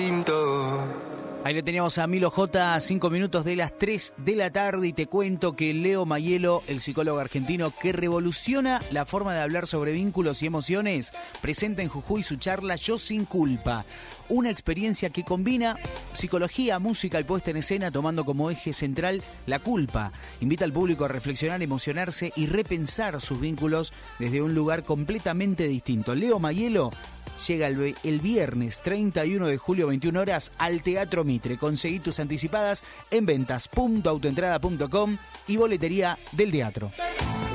Ahí le teníamos a Milo J, a 5 minutos de las 3 de la tarde, y te cuento que Leo Maiello, el psicólogo argentino que revoluciona la forma de hablar sobre vínculos y emociones, presenta en Jujuy su charla Yo sin culpa, una experiencia que combina psicología, música y puesta en escena, tomando como eje central la culpa. Invita al público a reflexionar, emocionarse y repensar sus vínculos desde un lugar completamente distinto. Leo Maiello llega el viernes 31 de julio, 21 horas, al Teatro Mitre. Conseguí tus anticipadas en ventas.autoentrada.com y boletería del teatro.